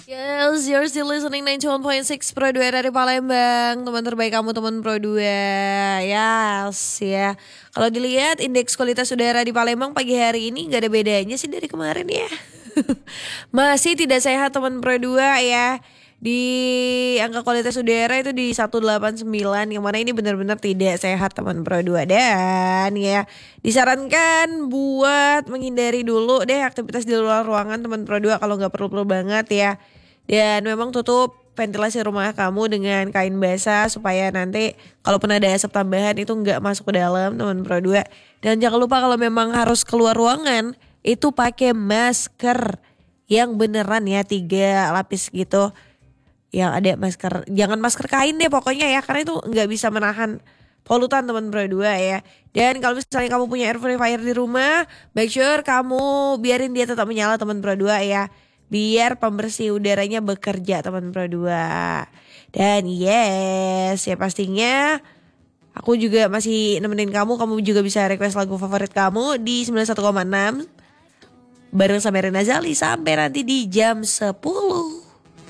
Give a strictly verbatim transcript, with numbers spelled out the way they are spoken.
Yes, you're still listening ninety one point six Pro dua dari Palembang. Teman terbaik kamu, teman Pro dua. Yes, ya. Kalau dilihat indeks kualitas udara di Palembang pagi hari ini gak ada bedanya sih dari kemarin ya. Masih tidak sehat teman Pro dua ya. Di angka kualitas udara itu di seratus delapan puluh sembilan, yang mana ini benar-benar tidak sehat teman Pro dua. Dan ya disarankan buat menghindari dulu deh aktivitas di luar ruangan teman Pro dua kalau nggak perlu-perlu banget ya. Dan memang tutup ventilasi rumah kamu dengan kain basah supaya nanti kalaupun ada asap tambahan itu nggak masuk ke dalam teman Pro dua. Dan jangan lupa kalau memang harus keluar ruangan itu pakai masker yang beneran ya, tiga lapis gitu. Yang ada masker, jangan masker kain deh pokoknya ya, karena itu nggak bisa menahan polutan teman Pro dua ya. Dan kalau misalnya kamu punya air purifier di rumah, make sure kamu biarin dia tetap menyala teman Pro dua ya, biar pembersih udaranya bekerja teman Pro dua. Dan yes ya pastinya aku juga masih nemenin kamu. Kamu juga bisa request lagu favorit kamu di sembilan puluh satu koma enam bareng sama Rina Zali sampai nanti di jam sepuluh.